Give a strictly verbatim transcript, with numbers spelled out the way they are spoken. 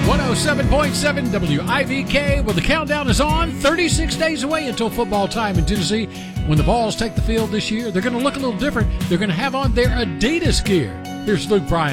one oh seven point seven W I V K. Well, the countdown is on. thirty-six days away until football time in Tennessee. When the Vols take the field this year, they're going to look a little different. They're going to have on their Adidas gear. Here's Luke Bryan.